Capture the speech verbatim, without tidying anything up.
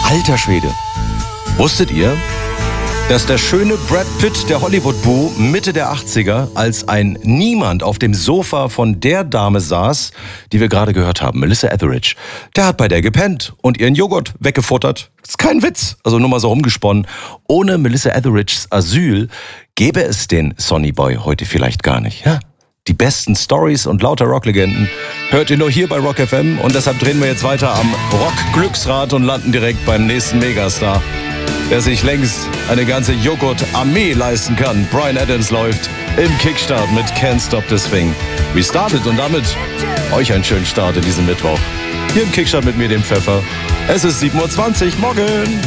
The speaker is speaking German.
Alter Schwede. Wusstet ihr, dass der schöne Brad Pitt, der Hollywood-Boo, Mitte der achtziger, als ein Niemand auf dem Sofa von der Dame saß, die wir gerade gehört haben, Melissa Etheridge. Der hat bei der gepennt und ihren Joghurt weggefuttert. Das ist kein Witz, also nur mal so rumgesponnen. Ohne Melissa Etheridges Asyl gäbe es den Sonny Boy heute vielleicht gar nicht. Ja? Die besten Stories und lauter Rocklegenden hört ihr nur hier bei Rock F M und deshalb drehen wir jetzt weiter am Rock-Glücksrad und landen direkt beim nächsten Megastar, der sich längst eine ganze Joghurt-Armee leisten kann. Bryan Adams läuft im Kickstart mit Can't Stop This Thing. Restartet und damit euch einen schönen Start in diesem Mittwoch. Hier im Kickstart mit mir, dem Pfeffer. Es ist sieben Uhr zwanzig, morgen.